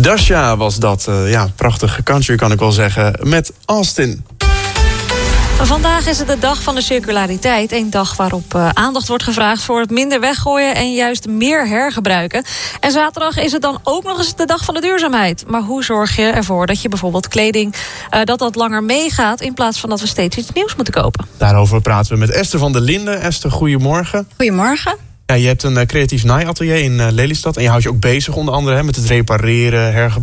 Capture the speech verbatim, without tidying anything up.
Dasha was dat. Uh, ja, prachtige country kan ik wel zeggen. Met Austin. Vandaag is het de dag van de circulariteit. Een dag waarop uh, aandacht wordt gevraagd voor het minder weggooien en juist meer hergebruiken. En zaterdag is het dan ook nog eens de dag van de duurzaamheid. Maar hoe zorg je ervoor dat je bijvoorbeeld kleding uh, dat dat langer meegaat in plaats van dat we steeds iets nieuws moeten kopen? Daarover praten we met Esther van der Linden. Esther, goedemorgen. Goedemorgen. Ja, je hebt een uh, creatief naaiatelier in uh, Lelystad en je houdt je ook bezig onder andere hè, met het repareren, hergebruiken